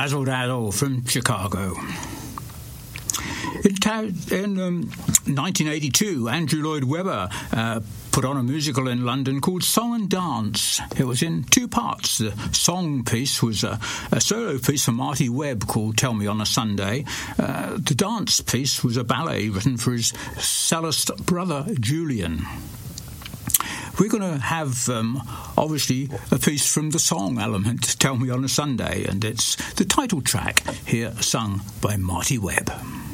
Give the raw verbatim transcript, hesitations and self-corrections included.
Razzle Dazzle from Chicago. In, ta- in um, nineteen eighty-two, Andrew Lloyd Webber uh, put on a musical in London called Song and Dance. It was in two parts. The song piece was a, a solo piece for Marty Webb called Tell Me on a Sunday. Uh, the dance piece was a ballet written for his cellist brother Julian. We're going to have, um, obviously, a piece from the song element, Tell Me on a Sunday, and it's the title track here sung by Marty Webb.